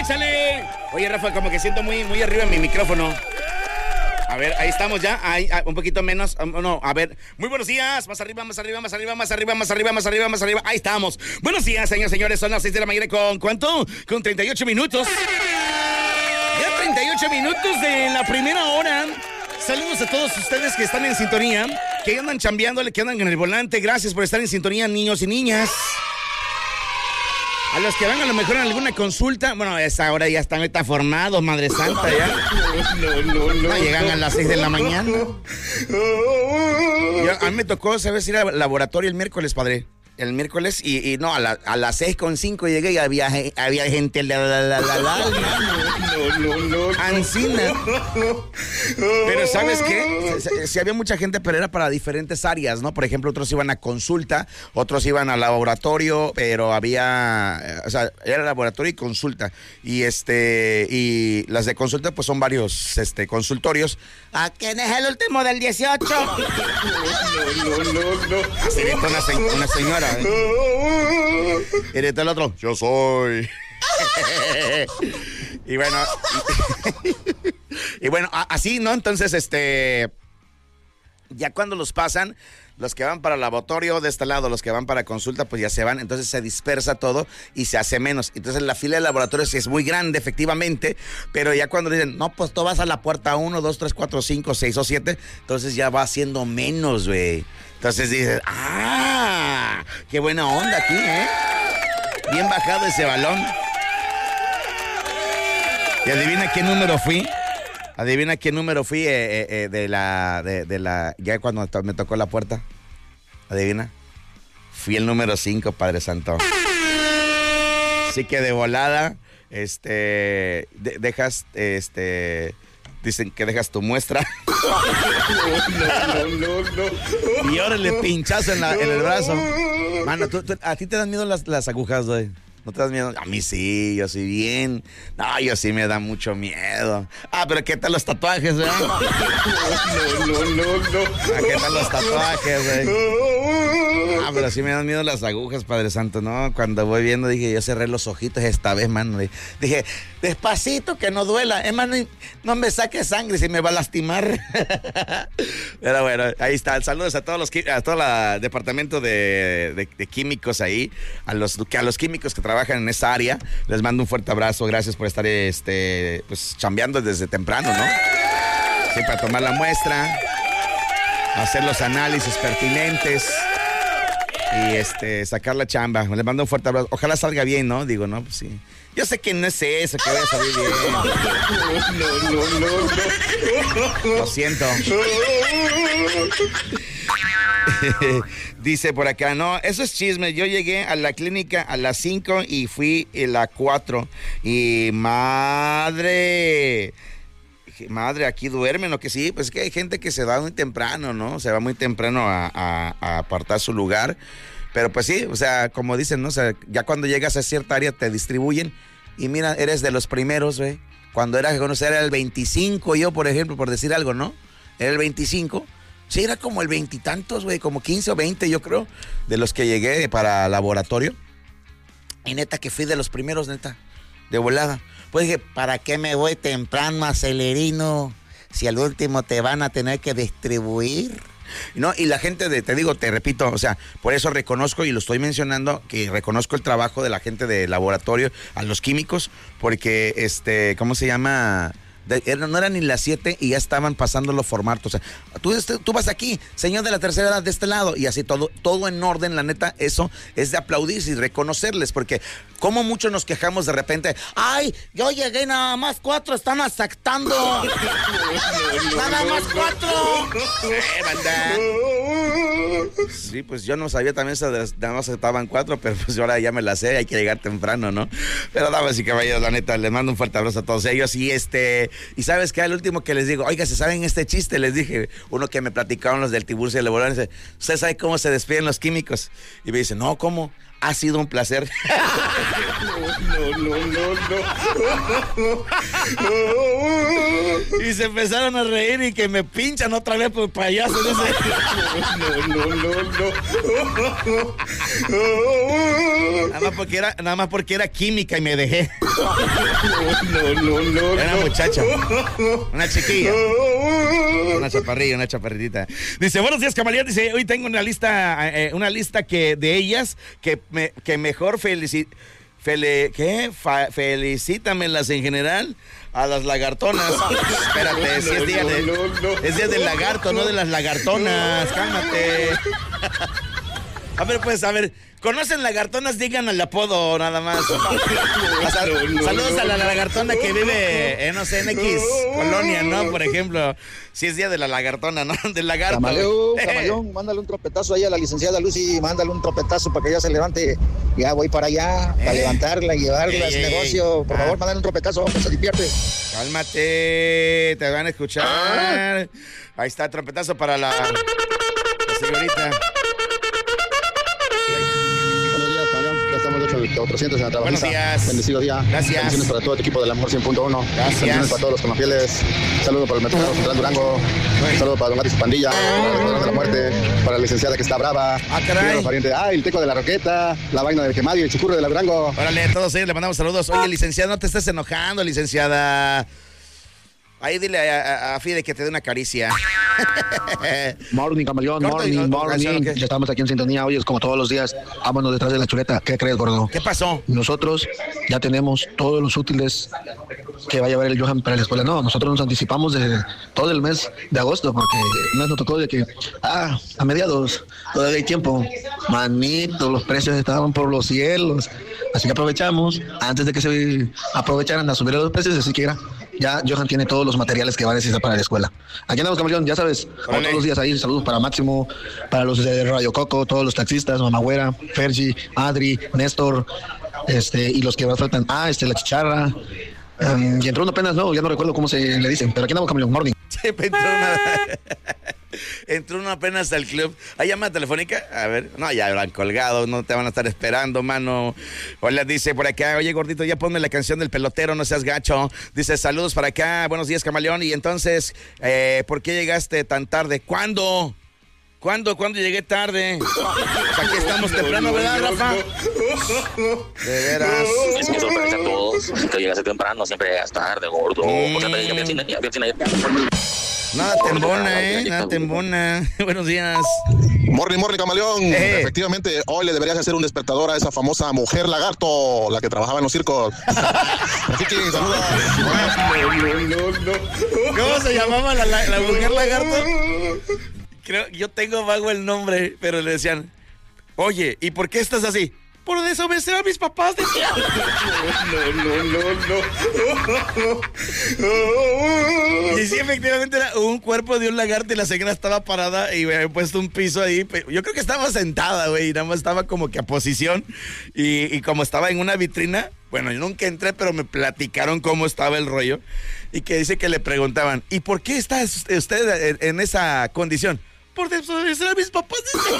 ¡Échale! Oye, Rafa, como que siento muy arriba mi micrófono. A ver, ahí estamos ya, ahí, un poquito menos, no, a ver, muy buenos días, más arriba, ahí estamos. Buenos días, señores, son las 6 de la mañana con, ¿cuánto? Con 38 minutos. Ya 38 minutos de la primera hora. Saludos a todos ustedes que están en sintonía, que andan chambeándole, que andan en el volante. Gracias por estar en sintonía, niños y niñas. A los que van a lo mejor en alguna consulta, bueno, a esa hora ya están ahorita formados, Madre Santa, ya. No llegan a las 6 de la mañana. A mí me tocó, ¿sabes? Ir al laboratorio el miércoles, padre. El miércoles y no, a las 6:05 llegué y había gente Ancina. Pero ¿sabes qué? Sí había mucha gente, pero era para diferentes áreas, ¿no? Por ejemplo, otros iban a consulta, otros iban al laboratorio, pero había, o sea, era laboratorio y consulta. Y y las de consulta pues son varios consultorios. ¿A quién es el último del 18? No. Así gritó una señora. Y gritó el otro, yo soy. Y bueno, y bueno, así, ¿no? Entonces, ya cuando los pasan, los que van para el laboratorio de este lado, los que van para consulta, pues ya se van, entonces se dispersa todo y se hace menos. Entonces la fila de laboratorios es muy grande, efectivamente, pero ya cuando dicen, no, pues tú vas a la puerta 1, 2, 3, 4, 5, 6 o 7, entonces ya va siendo menos, güey. Entonces dices, qué buena onda aquí, ¿eh? Bien bajado ese balón. Y adivina qué número fui. De la ya cuando me tocó la puerta. Adivina. Fui el número 5, Padre Santo. Así que de volada, dejas, dicen que dejas tu muestra. No. Y órale, pinchazo en el brazo. Mano, ¿a ti te dan miedo las agujas, güey? ¿No te das miedo? A mí sí, yo sí bien. No, yo sí me da mucho miedo. Pero ¿qué tal los tatuajes, güey? No. ¿Qué tal los tatuajes, güey? Pero sí me dan miedo las agujas, Padre Santo, ¿no? Cuando voy viendo, dije, yo cerré los ojitos esta vez, mano. Dije, despacito, que no duela. Hermano, no me saque sangre, si me va a lastimar. Pero bueno, ahí está. Saludos a todos a todo el departamento de químicos ahí, a los químicos que trabajan en esa área. Les mando un fuerte abrazo. Gracias por estar pues chambeando desde temprano, ¿no? Sí, para tomar la muestra, hacer los análisis pertinentes y sacar la chamba. Les mando un fuerte abrazo. Ojalá salga bien, ¿no? Digo, no, pues sí. Yo sé que no es eso, que vaya a salir bien. Lo siento. Dice por acá, no, eso es chisme. Yo llegué a la clínica a las 5 y fui a las 4. Y madre, aquí duermen o que sí. Pues es que hay gente que se va muy temprano, ¿no? Se va muy temprano a apartar su lugar. Pero pues sí, o sea, como dicen, ¿no? O sea, ya cuando llegas a cierta área te distribuyen. Y mira, eres de los primeros, güey. Cuando era el 25, yo, por ejemplo, por decir algo, ¿no? Era el 25. Sí, era como el 20 y tantos, güey, como 15 o 20, yo creo, de los que llegué para laboratorio. Y neta que fui de los primeros, neta, de volada. Pues dije, ¿para qué me voy temprano, acelerino? Si al último te van a tener que distribuir. ¿No? Y la gente te repito, o sea, por eso reconozco y lo estoy mencionando, que reconozco el trabajo de la gente de laboratorio, a los químicos, porque, ¿cómo se llama? No eran ni las 7 y ya estaban pasándolo formato. O sea, tú vas aquí, señor de la tercera edad, de este lado, y así todo en orden. La neta, eso es de aplaudirse y reconocerles, porque como muchos nos quejamos de repente, ay, yo llegué, nada más 4 están asaltando. Nada más 4. Banda. Sí, pues yo no sabía también eso, nada más estaban 4, pero pues ahora ya me la sé, hay que llegar temprano, ¿no? Pero damas y caballeros, la neta, les mando un fuerte abrazo a todos ellos. Y ¿sabes qué? El último que les digo, oiga, ¿se saben este chiste? Les dije, uno que me platicaron los del Tiburcio y el Lebolán, dice, ¿usted sabe cómo se despiden los químicos? Y me dice, no, ¿cómo? Ha sido un placer. No. Y se empezaron a reír y que me pinchan otra vez por payaso. Nada más porque era química y me dejé. Era muchacho. Una chiquilla. Una chaparrita. Dice, buenos días, Camaleón. Dice, hoy tengo una lista que de ellas que mejor felicítamelas en general a las lagartonas. Espérate, si es día es día del lagarto, no de las lagartonas. Cálmate. A ver, ¿conocen lagartonas? Digan el apodo nada más. Saludos a la lagartona que vive, no sé, en X colonia, ¿no? Por ejemplo, si es día de la lagartona, ¿no? Del lagarto. Camaleón, mándale un tropetazo ahí a la licenciada Lucy, mándale un tropetazo para que ella se levante. Ya voy para allá, para levantarla y llevarla a ese negocio. Por favor, mándale un tropetazo, que se divierte. Cálmate, te van a escuchar. Ahí está, trompetazo para la señorita. Otros cientos en la trabajiza. Buenos días. Bendecido día. Gracias. Bendiciones para todo el equipo del Amor 100.1. Gracias. Bendiciones para todos los conofieles. Saludos para el Metro Central Durango. Saludos para Don Gato y su pandilla. Para el Escuadrón de la Muerte. Para la licenciada que está brava. Caray. Pariente. El teco de la Roqueta. La vaina del Quemado y el chicurro de la Durango. Órale, a todos ellos le mandamos saludos. Oye, licenciada, no te estés enojando, licenciada. Ahí dile a Fide que te dé una caricia. Morning, Camaleón, morning. Ya estamos aquí en sintonía. Hoy es como todos los días. Vámonos detrás de la chuleta. ¿Qué crees, gordo? ¿Qué pasó? Nosotros ya tenemos todos los útiles que va a llevar el Johan para la escuela. No, nosotros nos anticipamos de todo el mes de agosto porque nos tocó de que, a mediados, todavía hay tiempo. Manito, los precios estaban por los cielos. Así que aprovechamos antes de que se aprovecharan a subir los precios, así que ya Johan tiene todos los materiales que va a necesitar para la escuela. Aquí andamos, Camaleón, ya sabes, como todos los días ahí, saludos para Máximo, para los de Radio Coco, todos los taxistas, Mamagüera, Fergie, Adri, Néstor, y los que más faltan, la Chicharra, y entró uno apenas, no, ya no recuerdo cómo se le dicen, pero aquí andamos, Camaleón, morning. Entró uno apenas al club. ¿Hay llamada telefónica? A ver, no, ya lo han colgado, no te van a estar esperando, mano. Hola, dice por acá, oye, gordito, ya ponme la canción del pelotero, no seas gacho. Dice, saludos para acá, buenos días, Camaleón. Y entonces, ¿por qué llegaste tan tarde? ¿Cuándo llegué tarde? Pues aquí estamos temprano, ¿verdad, Rafa? De veras. Es que sorprende a todos. Que llegas temprano, siempre llegas tarde, gordo. Nada te embona, nada te embona. Buenos días. Morning, Camaleón. Efectivamente, hoy le deberías hacer un despertador a esa famosa mujer lagarto, la que trabajaba en los circos. Así que, saludos. ¿Cómo se llamaba la mujer lagarto? Yo tengo vago el nombre, pero le decían, oye, ¿y por qué estás así? Por desobedecer a mis papás, decía. No. Y sí, efectivamente era un cuerpo de un lagarto y la señora estaba parada y me había puesto un piso ahí. Yo creo que estaba sentada, güey, y nada más estaba como que a posición. Y como estaba en una vitrina, bueno, yo nunca entré, pero me platicaron cómo estaba el rollo. Y que dice que le preguntaban, ¿y por qué está usted en esa condición? Por desobedecer a mis papás.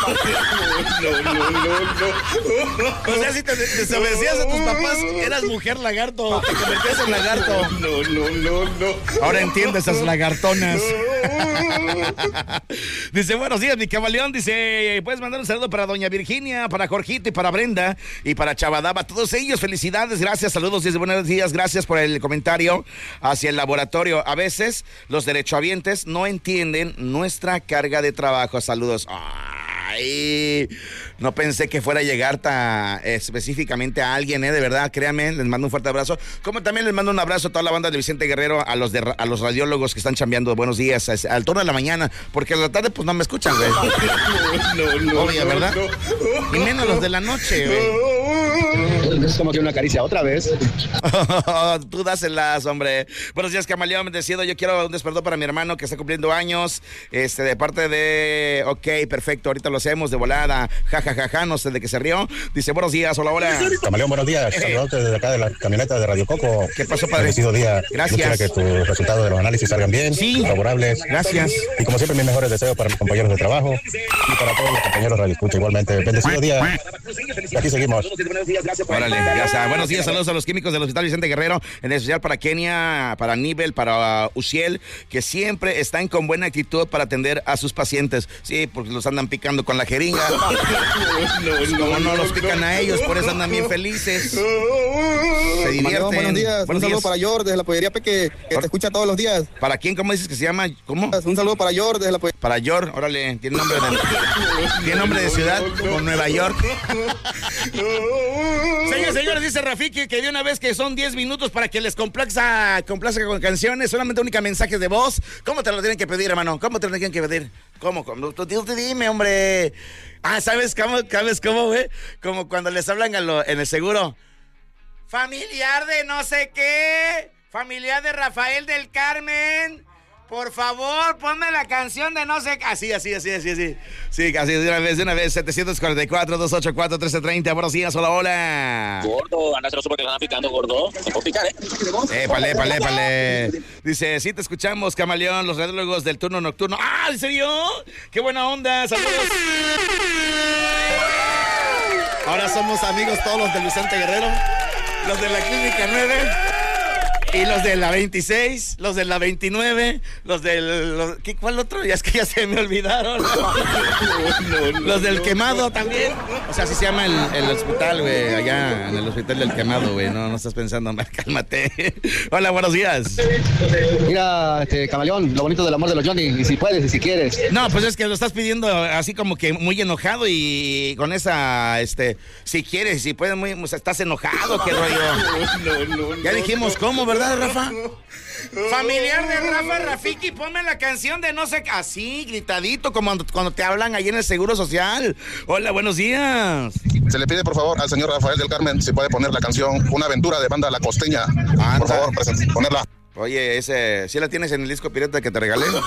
No. O sea, si te desobedecías a tus papás, eras mujer lagarto, te convertías en lagarto. No. Ahora entiendo esas lagartonas. Dice, buenos días, mi Camaleón. Dice, puedes mandar un saludo para doña Virginia, para Jorgito y para Brenda y para Chavadaba. Todos ellos, felicidades, gracias, saludos. Dice, buenos días, gracias por el comentario hacia el laboratorio. A veces los derechohabientes no entienden nuestra carga de trabajo. Saludos. Ay, no pensé que fuera a llegar tan específicamente a alguien, de verdad, créanme, les mando un fuerte abrazo. Como también les mando un abrazo a toda la banda de Vicente Guerrero, a los radiólogos que están chambeando. Buenos días, al turno de la mañana, porque a la tarde pues no me escuchan, güey. No, obvio, ¿verdad? Y menos los de la noche, güey. Es como que una caricia otra vez. Tú dáselas, hombre. Buenos días, Camaleón, bendecido. Yo quiero un despertador para mi hermano que está cumpliendo años, de parte de... Ok, perfecto, ahorita hacemos de volada. Ja, ja, ja, ja, no sé de qué se rió. Dice, buenos días, hola, hola. Camaleón, buenos días. Saludos desde acá de la camioneta de Radio Coco. ¿Qué pasó, padre? Bendecido día. Gracias. Yo quiero que tus resultados de los análisis salgan bien, sí, favorables. Gracias. Y como siempre, mis mejores deseos para mis compañeros de trabajo y para todos los compañeros de Radio Escucha. Igualmente, bendecido día. Aquí seguimos. Órale, ya está. Buenos días, saludos a los químicos del Hospital Vicente Guerrero, en especial para Kenia, para Aníbal, para Uciel, que siempre están con buena actitud para atender a sus pacientes. Sí, porque los andan picando con la jeringa. Como no los pican a ellos, por eso andan bien felices. Se divierten. Buenos días. Un saludo para George desde la pollería Peque, que te escucha todos los días. ¿Para quién? ¿Cómo dices que se llama? ¿Cómo? Un saludo para George desde la pollería. Para George, órale, tiene nombre de ciudad, como Nueva York. Señores, dice Rafiki que de una vez que son 10 minutos para que les complazca con canciones, solamente única mensajes de voz. ¿Cómo te lo tienen que pedir, hermano? ¿Cómo te lo tienen que pedir? ¿Cómo? Tú dime, hombre. ¿Sabes cómo, güey? Como cuando les hablan en el seguro. Familiar de no sé qué. Familiar de Rafael del Carmen. Por favor, ponme la canción de no sé qué. Así. Sí, así, de una vez. 744-284-1330. Buenos días, hola. Gordo, anda, se lo supo que lo están picando, gordo. Se puede picar, Épale. Dice, sí te escuchamos, Camaleón, los radiólogos del turno nocturno. ¡Ah, ¿en serio? ¡Qué buena onda! ¡Saludos! Ahora somos amigos todos los del Vicente Guerrero, los de la Clínica 9... Y los de la 26, los de la 29, ¿cuál otro? Ya es que ya se me olvidaron. Los del Quemado también. O sea, así se llama el hospital, güey, allá en el hospital del Quemado, güey. No estás pensando mal, cálmate. Hola, buenos días. Mira, Camaleón, lo bonito del amor de los Johnny, y si puedes y si quieres. No, pues es que lo estás pidiendo así como que muy enojado y con esa, si quieres y si puedes, estás enojado, qué rollo. Ya dijimos cómo, ¿verdad, Rafa? Familiar de Rafa Rafiki, ponme la canción de no sé qué. Así, gritadito, como cuando te hablan ahí en el Seguro Social. Hola, buenos días. Se le pide por favor al señor Rafael del Carmen si puede poner la canción Una Aventura de Banda La Costeña. Por favor, ponerla. Oye, ¿sí la tienes en el disco pirata que te regalé? No.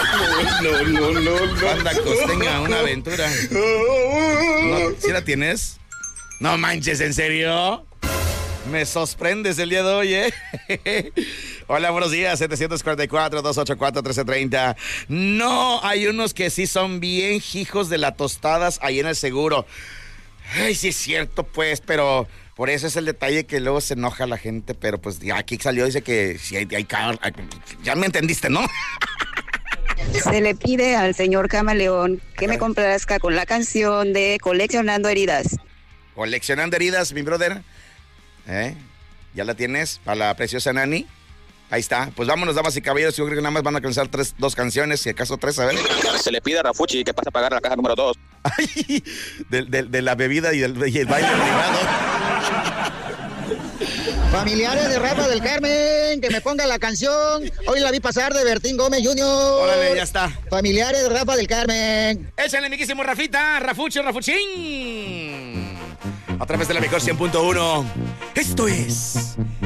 Banda Costeña, Una Aventura. ¿No? ¿Sí la tienes? No manches, ¿en serio? Me sorprendes el día de hoy, ¿eh? Hola, buenos días, 744-284-1330. No, hay unos que sí son bien hijos de las tostadas ahí en el Seguro. Ay, sí es cierto, pues, pero por eso es el detalle que luego se enoja la gente, pero pues ya aquí salió, dice que sí hay ya me entendiste, ¿no? Se le pide al señor Camaleón que me complazca con la canción de Coleccionando Heridas. Coleccionando Heridas, mi brother. ¿Ya la tienes? Para la preciosa Nani. Ahí está. Pues vámonos, damas y caballeros. Yo creo que nada más van a alcanzar 2 canciones, si acaso 3, a ver. Se le pide a Rafuchi que pase a pagar la caja número 2. Ay, de la bebida y el baile privado. Familiares de Rafa del Carmen, que me ponga la canción. Hoy la vi pasar de Bertín Gómez Jr. Órale, ya está. Familiares de Rafa del Carmen. Échale, miquísimo Rafita, Rafuchín. A través de la mejor 100.1. Esto es